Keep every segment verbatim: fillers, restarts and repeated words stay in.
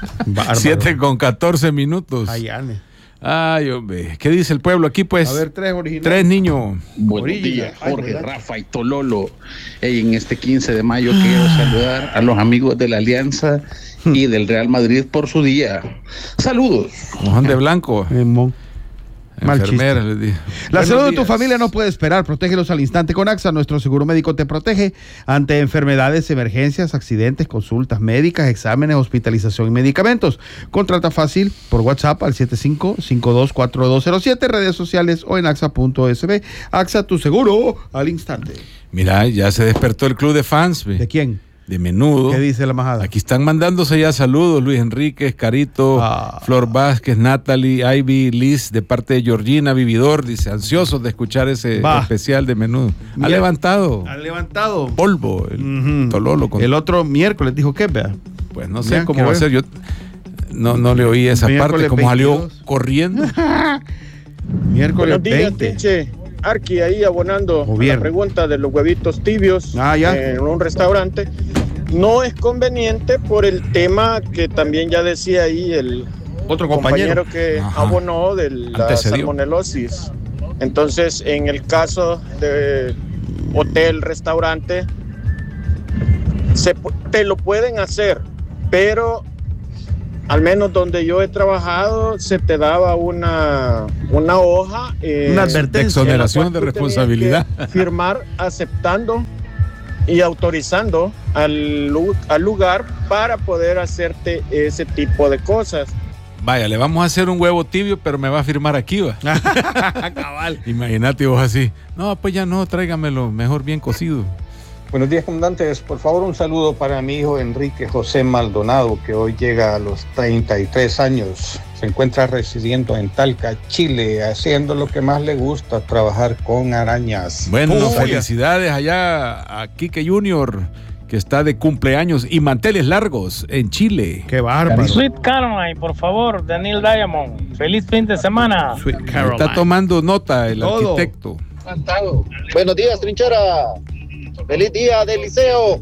Siete con catorce minutos. Ay, Ane. Ay, hombre. ¿Qué dice el pueblo aquí, pues? A ver, tres originales. Tres niños. Buenos días, Jorge, Rafa y Tololo. Hey, en este quince de mayo quiero saludar a los amigos de la Alianza y del Real Madrid por su día. Saludos. Mojón de blanco. Mal Enfermera, chiste. les digo. La Buenos salud de tu días. familia no puede esperar. Protégelos al instante con AXA. Nuestro seguro médico te protege ante enfermedades, emergencias, accidentes, consultas médicas, exámenes, hospitalización y medicamentos. Contrata fácil por WhatsApp al siete cinco cinco dos cuatro dos cero siete, redes sociales o en axa punto es be. AXA, tu seguro al instante. Mira, ya se despertó el club de fans. Ve. ¿De quién? De Menudo. ¿Qué dice la majada? Aquí están mandándose ya saludos. Luis Enríquez, Carito, Ah. Flor Vázquez, Natalie, Ivy, Liz, de parte de Georgina Vividor. Dice, ansiosos de escuchar ese Va. especial de Menudo. Ha Mira. levantado Han levantado. polvo el Ujú. Tololo. Con, El otro miércoles dijo que vea. pues no sé Mira, cómo qué va a bueno. ser. Yo no, no le oí esa Miércoles parte, como salió veintidós. corriendo. Miércoles Buenos días, veinte. Tiche. Arqui ahí abonando O a bien. la pregunta de los huevitos tibios Ah, ya. en un restaurante. No es conveniente por el tema que también ya decía ahí el Otro compañero. compañero que Ajá. abonó de la Antecedió. salmonelosis. Entonces, en el caso de hotel, restaurante, se, pu- te lo pueden hacer, pero al menos donde yo he trabajado, se te daba una, una hoja. eh, Una De advertencia. exoneración en de la cual tú tenías responsabilidad. que firmar aceptando y autorizando al, lu- al lugar para poder hacerte ese tipo de cosas. Vaya, le vamos a hacer un huevo tibio, pero me va a firmar aquí, va. Cabal. Imagínate vos así. No, pues ya no, tráigamelo mejor bien cocido. Buenos días, comandantes. Por favor, un saludo para mi hijo Enrique José Maldonado, que hoy llega a los treinta y tres años. Se encuentra residiendo en Talca, Chile, haciendo lo que más le gusta, trabajar con arañas. Bueno, Uy. felicidades allá a Quique Junior, que está de cumpleaños y manteles largos en Chile. Qué bárbaro. Sweet Caroline, por favor, Daniel Diamond. Feliz fin de semana. Sweet Está Caroline. tomando nota el Todo. arquitecto. Buenos días, trinchera. Feliz día del liceo.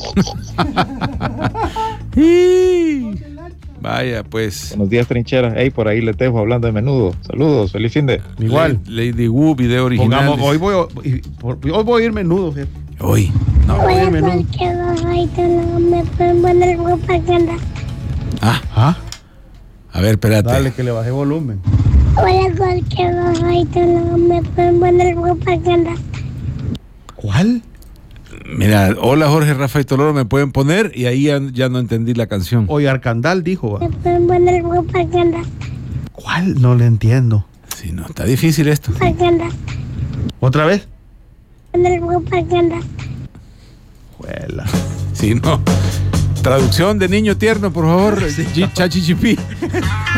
Y- Vaya, pues. Buenos días, trinchera. Hey, por ahí le dejo hablando de Menudo. Saludos, feliz fin de. Igual. Lady Wu, video original. Pongamos, hoy, voy, a- y- por- hoy voy a ir menudo. fíjate. Hoy. No. Voy a ir menudo. Porque los raitos no me pueden poner ropa grande. Ah, Ah, a ver, espérate. dale que le bajé volumen. Hola, porque los raitos no me pueden poner ropa grande. ¿Cuál? Mira, hola Jorge, Rafa y Toloro, me pueden poner y ahí ya, ya no entendí la canción. Hoy Arcandal dijo. va. Me pueden poner ropa grande. ¿Cuál? No le entiendo. Sí, no, está difícil esto. Ropa grande. ¿Otra vez? Poner ropa grande. Juela. Sí, no. Traducción de niño tierno, por favor. Chachichipi.